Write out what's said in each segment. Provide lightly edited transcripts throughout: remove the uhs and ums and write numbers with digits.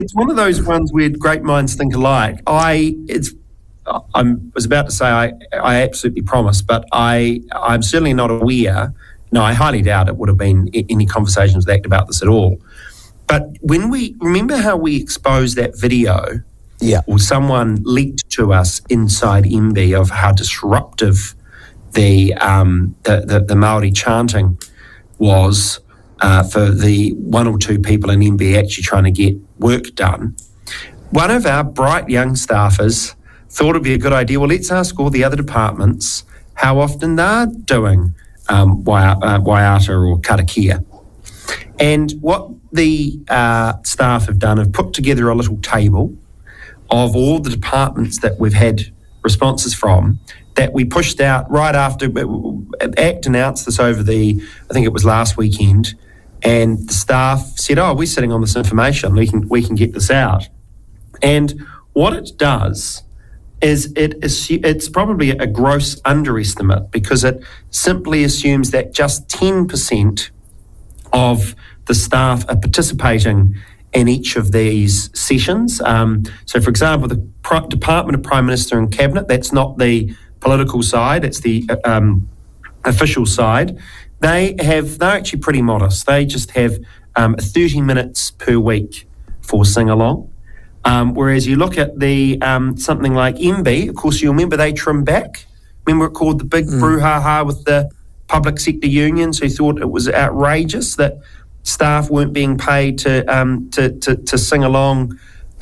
it's one of those ones where great minds think alike. I was about to say I absolutely promise, but I'm certainly not aware. No, I highly doubt it would have been any conversations with ACT about this at all. But when we remember how we exposed that video, or someone leaked to us inside MB of how disruptive the Māori chanting was for the one or two people in MB actually trying to get work done. One of our bright young staffers thought it'd be a good idea, well, let's ask all the other departments how often they're doing waiata or karakia. And what the staff have done, have put together a little table of all the departments that we've had responses from that we pushed out right after ACT announced this over I think it was last weekend, and the staff said, we're sitting on this information, we can get this out. And what it does is it's probably a gross underestimate, because it simply assumes that just 10% of the staff are participating in each of these sessions. So, for example, the Department of Prime Minister and Cabinet, that's not the political side, it's the official side. They're actually pretty modest. They just have 30 minutes per week for sing-along. Whereas you look at the something like MB, of course, you'll remember they trimmed back. Remember it called the big brouhaha with the public sector unions who thought it was outrageous that staff weren't being paid to sing along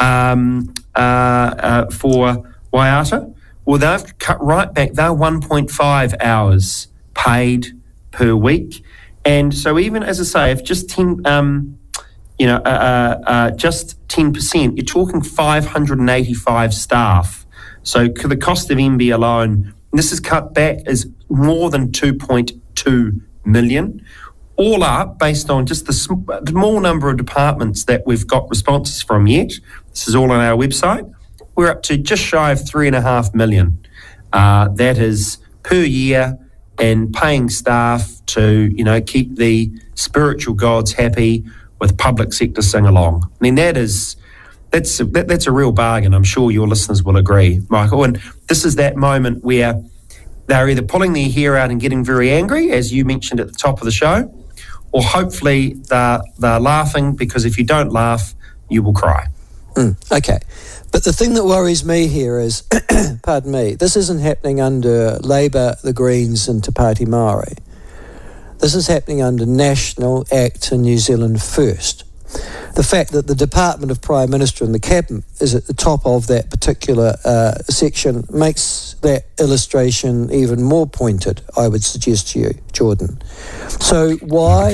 for waiata. Well, they've cut right back. They're 1.5 hours paid per week. And so even, as I say, if just 10%, you're talking 585 staff. So the cost of MB alone, and this is cut back, is more than 2.2 million. All up, based on just the small number of departments that we've got responses from yet. This is all on our website. We're up to just shy of 3.5 million. That is per year, and paying staff to, keep the spiritual gods happy with public sector sing-along. I mean, that's a real bargain. I'm sure your listeners will agree, Michael. And this is that moment where they're either pulling their hair out and getting very angry, as you mentioned at the top of the show, or hopefully they're laughing, because if you don't laugh, you will cry. Okay. But the thing that worries me here is, pardon me, this isn't happening under Labour, the Greens and Te Pāti Māori. This is happening under National ACT and New Zealand First. The fact that the Department of Prime Minister and the Cabinet is at the top of that particular section makes that illustration even more pointed, I would suggest to you, Jordan. So why...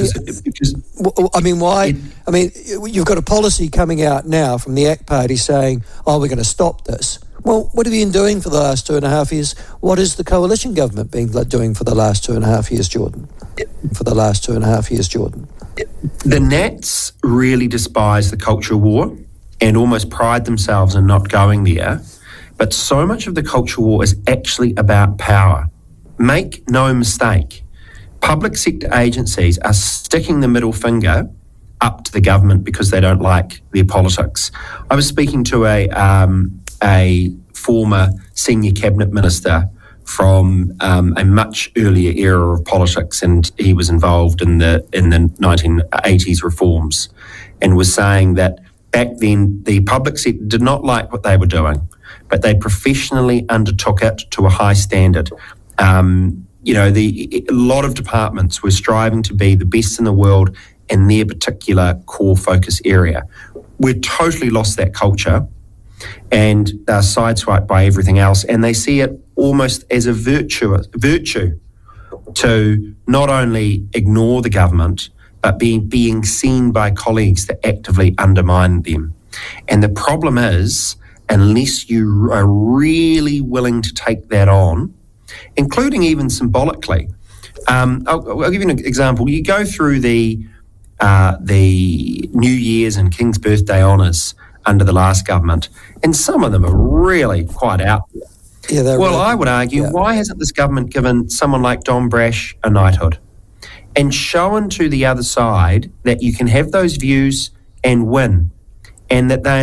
you've got a policy coming out now from the ACT Party saying, we're going to stop this. Well, what have you been doing for the last 2.5 years? What is the coalition government been doing for the last 2.5 years, Jordan? The Nats really despise the culture war and almost pride themselves in not going there. But so much of the culture war is actually about power. Make no mistake, public sector agencies are sticking the middle finger up to the government because they don't like their politics. I was speaking to a former senior cabinet minister from a much earlier era of politics, and he was involved in the 1980s reforms, and was saying that back then the public sector did not like what they were doing, but they professionally undertook it to a high standard. A lot of departments were striving to be the best in the world in their particular core focus area. We've totally lost that culture, and they're sideswiped by everything else, and they see it almost as a virtue to not only ignore the government, but being seen by colleagues that actively undermine them. And the problem is, unless you are really willing to take that on, including even symbolically, I'll give you an example. You go through the New Year's and King's Birthday honours under the last government, and some of them are really quite out there. Yeah, I would argue, why hasn't this government given someone like Don Brash a knighthood and shown to the other side that you can have those views and win, and that they